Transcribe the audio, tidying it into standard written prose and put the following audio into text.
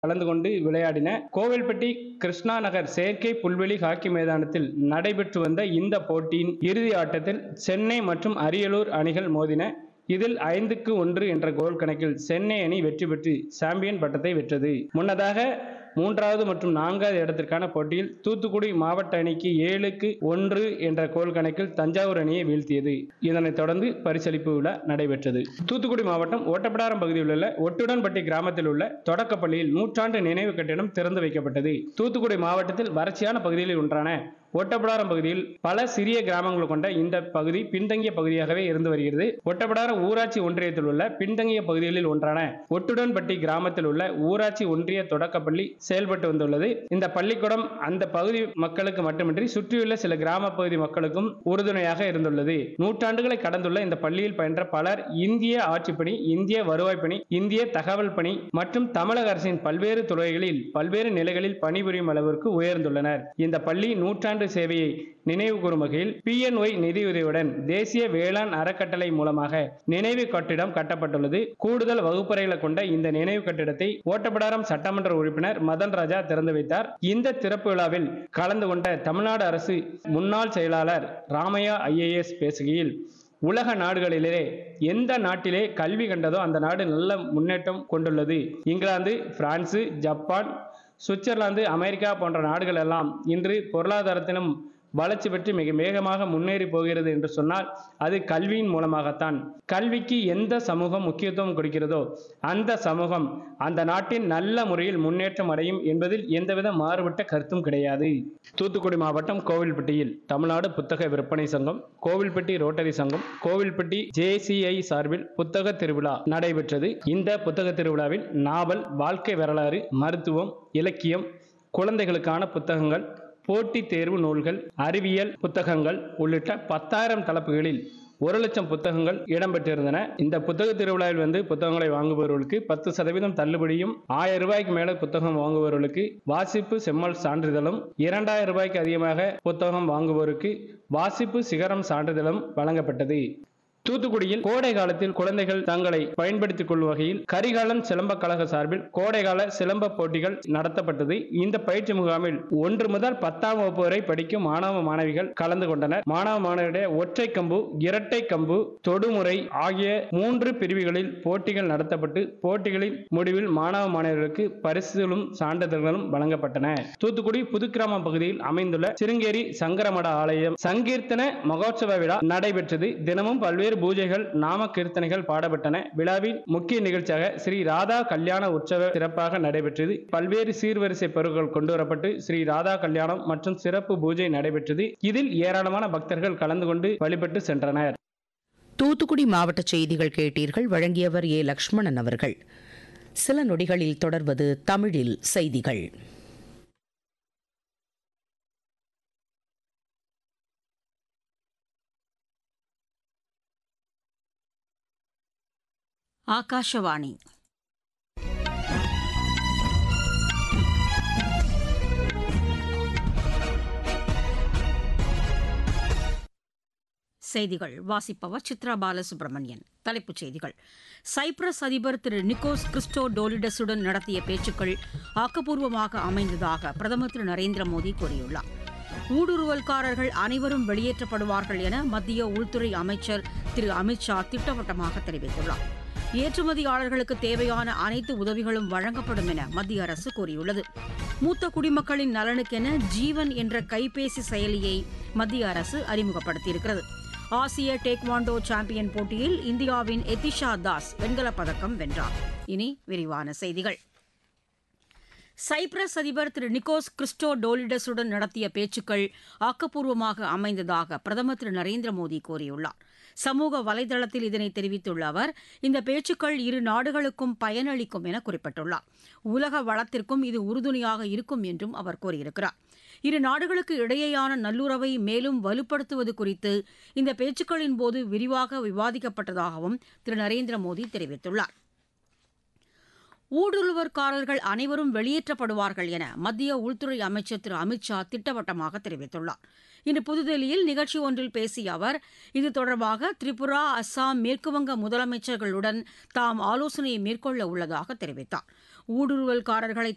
கலந்து கொண்டு விளையாடின. கோவில்பட்டி கிருஷ்ணா நகர் செயற்கை புல்வெளி ஹாக்கி மைதானத்தில் நடைபெற்று வந்த இந்த போட்டியின் இறுதி ஆட்டத்தில் சென்னை மற்றும் அரியலூர் அணிகள் மோதின. இதில் 5-1 என்ற கோல் கணக்கில் சென்னை அணி வெற்றி பெற்று சாம்பியன் பட்டத்தை வென்றது. முன்னதாக 3வது மற்றும் 4வது இடத்திற்கான போட்டியில் தூத்துக்குடி மாவட்ட அணிக்கு 7-1 என்ற கோல் கணக்கில் தஞ்சாவூர் அணியை வீழ்த்தியது. இதனைத் தொடர்ந்து பரிசளிப்பு விழா நடைபெற்றது. தூத்துக்குடி மாவட்டம் ஓட்டப்பிடாரம் பகுதியில் உள்ள ஒட்டுடன்பட்டி கிராமத்தில் உள்ள தொடக்கப்பள்ளியில் நூற்றாண்டு நினைவு கட்டிடம் திறந்து வைக்கப்பட்டது. தூத்துக்குடி மாவட்டத்தில் வறட்சியான பகுதிகளில் ஒன்றான ஒட்டப்பிடாரம் பகுதியில் பல சிறிய கிராமங்கள் கொண்ட இந்த பகுதி பின்தங்கிய பகுதியாகவே இருந்து வருகிறது. ஒட்டப்பிடாரம் ஊராட்சி ஒன்றியத்தில் உள்ள பின்தங்கிய பகுதிகளில் ஒன்றான ஒட்டுடன்பட்டி கிராமத்தில் உள்ள ஊராட்சி ஒன்றிய தொடக்கப்பள்ளி செயல்பட்டு வந்துள்ளது. இந்த பள்ளிக்கூடம் அந்த பகுதி மக்களுக்கு மட்டுமின்றி சுற்றியுள்ள சில கிராம பகுதி மக்களுக்கும் உறுதுணையாக இருந்துள்ளது. நூற்றாண்டுகளை கடந்துள்ள இந்த பள்ளியில் பயின்ற பலர் இந்திய ஆட்சிப்பணி, இந்திய வருவாய் பணி, இந்திய தகவல் பணி மற்றும் தமிழக அரசின் பல்வேறு துறைகளில் பல்வேறு நிலைகளில் பணிபுரியும் அளவிற்கு உயர்ந்துள்ளனர். இந்த பள்ளி நூற்றாண்டு சேவையை நினைவு கூறும் வகையில் PNY நிதியுதவியுடன் தேசிய வேளாண் அறக்கட்டளை மூலமாக நினைவு கட்டிடம் கட்டப்பட்டுள்ளது. கூடுதல் வகுப்பறைகளை கொண்ட இந்த நினைவு கட்டிடத்தை ஓட்டப்பிடாரம் சட்டமன்ற உறுப்பினர் மதன் ராஜா திறந்து வைத்தார். இந்த திறப்பு விழாவில் கலந்து கொண்ட தமிழ்நாடு அரசு முன்னாள் செயலாளர் ராமையா IAS பேசுகையில், உலக நாடுகளிலே எந்த நாட்டிலே கல்வி கண்டதோ அந்த நாடு நல்ல முன்னேற்றம் கொண்டுள்ளது. England, France, Japan, Switzerland, America போன்ற நாடுகள் எல்லாம் இன்று பொருளாதாரத்திலும் வளர்ச்சி பெற்று மிக வேகமாக முன்னேறி போகிறது என்று சொன்னால் அது கல்வியின் மூலமாகத்தான். கல்விக்கு எந்த சமூகம் முக்கியத்துவம் கொடுக்கிறதோ அந்த சமூகம் அந்த நாட்டின் நல்ல முறையில் முன்னேற்றம் அடையும் என்பதில் எந்தவித மாறுபட்ட கருத்தும் கிடையாது. தூத்துக்குடி மாவட்டம் கோவில்பட்டியில் தமிழ்நாடு புத்தக விற்பனை சங்கம், கோவில்பட்டி ரோட்டரி சங்கம், கோவில்பட்டி JCI சார்பில் புத்தக திருவிழா நடைபெற்றது. இந்த புத்தக திருவிழாவில் நாவல், வாழ்க்கை வரலாறு, மருத்துவம், இலக்கியம், குழந்தைகளுக்கான புத்தகங்கள், போட்டித் தேர்வு நூல்கள், அறிவியல் புத்தகங்கள் உள்ளிட்ட 10,000 தலைப்புகளில் 1,00,000 புத்தகங்கள் இடம்பெற்றிருந்தன. இந்த புத்தக திருவிழாவில் புத்தகங்களை வாங்குபவர்களுக்கு 10% தள்ளுபடியும், 1000 ரூபாய்க்கு மேல புத்தகம் வாங்குபவர்களுக்கு வாசிப்பு செம்மல் சான்றிதழும், 2000 ரூபாய்க்கு அதிகமாக புத்தகம் வாங்குவோருக்கு வாசிப்பு சிகரம் சான்றிதழும் வழங்கப்பட்டது. தூத்துக்குடியில் கோடை காலத்தில் குழந்தைகள் தங்களை பயன்படுத்திக் கொள்ளும் வகையில் கரிகாலன் சிலம்ப கழக சார்பில் கோடைகால சிலம்ப போட்டிகள் நடத்தப்பட்டது. இந்த பயிற்சி முகாமில் 1 முதல் 10ஆம் வகுப்பு வரை படிக்கும் மாணவ மாணவிகள் கலந்து கொண்டனர். மாணவ மாணவியுடைய ஒற்றை கம்பு, இரட்டை கம்பு, தொடுமுறை ஆகிய 3 பிரிவுகளில் போட்டிகள் நடத்தப்பட்டு போட்டிகளின் முடிவில் மாணவ மாணவிகளுக்கு பரிசுகளும் சான்றிதழ்களும் வழங்கப்பட்டன. தூத்துக்குடி புதுக்கிராமம் பகுதியில் அமைந்துள்ள சிருங்கேரி சங்கரமட ஆலயம் சங்கீர்த்தன மகோத்சவ விழா நடைபெற்றது. தினமும் பல்வேறு பூஜைகள், நாம கீர்த்தனைகள் பாடப்பட்டன. விழாவின் முக்கிய நிகழ்ச்சியாக ஸ்ரீ ராதா கல்யாண உற்சவ சிறப்பாக நடைபெற்றது. பல்வேறு சீர்வரிசை பொருட்கள் கொண்டுவரப்பட்டு ஸ்ரீ ராதா கல்யாணம் மற்றும் சிறப்பு பூஜை நடைபெற்றது. இதில் ஏராளமான பக்தர்கள் கலந்து கொண்டு வழிபட்டு சென்றனர். தூத்துக்குடி மாவட்ட செய்திகள் கேட்டீர்கள். வழங்கியவர் லக்ஷ்மணன் அவர்கள். சில நொடிகளில் தொடர்வது தமிழில் செய்திகள். ஆகாஷவாணி. செய்திகள் வாசிப்பவர் சித்ரா பாலசுப்ரமணியன். தலைப்புச் செய்திகள். சைப்ரஸ் அதிபர் திரு நிக்கோஸ் கிறிஸ்டோடோலிடஸுடன் நடத்திய பேச்சுக்கள் ஆக்கப்பூர்வமாக அமைந்ததாக பிரதமர் திரு நரேந்திர மோடி கூறியுள்ளார். ஊடுருவல்காரர்கள் அனைவரும் வெளியேற்றப்படுவார்கள் என மத்திய உள்துறை அமைச்சர் திரு அமித்ஷா திட்டவட்டமாக தெரிவித்துள்ளார். ஏற்றுமதியாளர்களுக்கு தேவையான அனைத்து உதவிகளும் வழங்கப்படும் என மத்திய அரசு கூறியுள்ளது. மூத்த குடிமக்களின் நலனுக்கென ஜீவன் என்ற கைபேசி செயலியை மத்திய அரசு அறிமுகப்படுத்தியிருக்கிறது. ஆசிய டேக்வாண்டோ சாம்பியன் போட்டியில் இந்தியாவின் எதிஷா தாஸ் வெண்கலப் பதக்கம் வென்றார். இனி விரிவான செய்திகள். சைப்ரஸ் அதிபர் திரு நிக்கோஸ் கிறிஸ்டோடோலிடஸுடன் நடத்திய பேச்சுக்கள் ஆக்கப்பூர்வமாக அமைந்ததாக பிரதமர் திரு நரேந்திர மோடி கூறியுள்ளார். சமூக வலைதளத்தில் இதனை தெரிவித்துள்ள அவர், இந்த பேச்சுக்கள் இரு நாடுகளுக்கும் பயனளிக்கும் என குறிப்பிட்டுள்ளார். உலக வளத்திற்கும் இது உறுதுணையாக இருக்கும் என்றும் அவர் கூறியிருக்கிறார். இரு நாடுகளுக்கு இடையேயான நல்லுறவை மேலும் வலுப்படுத்துவது குறித்து இந்த பேச்சுக்களின் போது விரிவாக விவாதிக்கப்பட்டதாகவும் திரு நரேந்திர மோடி தெரிவித்துள்ளார். ஊடுருவற்காரர்கள் அனைவரும் வெளியேற்றப்படுவார்கள் என மத்திய உள்துறை அமைச்சர் திரு அமித்ஷா திட்டவட்டமாக தெரிவித்துள்ளார். இன்று புதுதில்லியில் நிகழ்ச்சி ஒன்றில் பேசிய அவர், இது தொடர்பாக திரிபுரா, அஸ்ஸாம், மேற்குவங்க முதலமைச்சர்களுடன் தாம் ஆலோசனை மேற்கொள்ள உள்ளதாக தெரிவித்தார். ஊடுருவல்காரர்களை